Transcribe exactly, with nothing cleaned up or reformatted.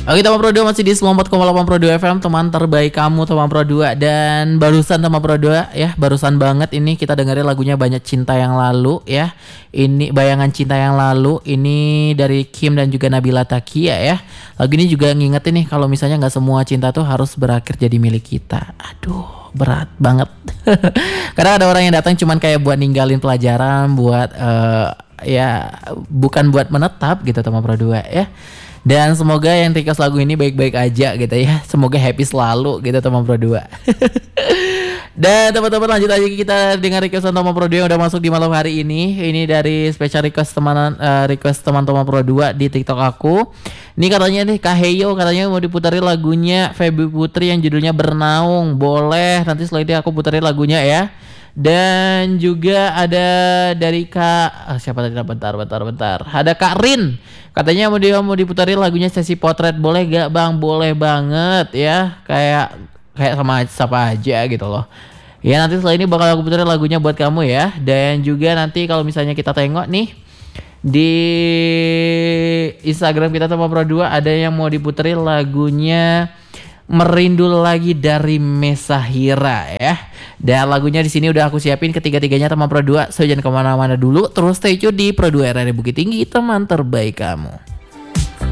Oke teman Pro dua masih di sembilan puluh empat koma delapan Pro dua F M, teman terbaik kamu teman Pro dua. Dan barusan teman Pro dua ya, barusan banget ini kita dengerin lagunya Banyak Cinta Yang Lalu ya. Ini Bayangan Cinta Yang Lalu, ini dari Kim dan juga Nabila Takia ya. Lagu ini juga ngingetin nih kalau misalnya gak semua cinta tuh harus berakhir jadi milik kita. Aduh, berat banget. Karena ada orang yang datang cuman kayak buat ninggalin pelajaran, buat uh, ya bukan buat menetap gitu teman Pro dua ya. Dan semoga yang request lagu ini baik-baik aja gitu ya. Semoga happy selalu gitu teman Pro dua. Dan teman-teman lanjut aja kita dengan request teman Pro dua yang udah masuk di malam hari ini. Ini dari special request teman uh, request teman-teman Pro dua di TikTok aku. Ini katanya nih Kak Heyo katanya mau diputarin lagunya Feby Putri yang judulnya Bernaung. Boleh, nanti setelah itu aku puterin lagunya ya. Dan juga ada dari Kak ah, siapa tadi? Bentar, bentar, bentar. Ada Kak Rin. Katanya mau dia mau diputarin lagunya Sesi Potret. Boleh gak bang? Boleh banget ya. Kayak kayak sama siapa aja gitu loh. Ya nanti setelah ini bakal aku puterin lagunya buat kamu ya. Dan juga nanti kalau misalnya kita tengok nih di Instagram kita sama Pro dua ada yang mau diputerin lagunya Merindu Lagi dari Mesahira ya. Dan lagunya di sini udah aku siapin ketiga-tiganya teman Pro dua. So jangan kemana-mana dulu, terus stay tune di Pro dua R R I Bukit Tinggi, teman terbaik kamu.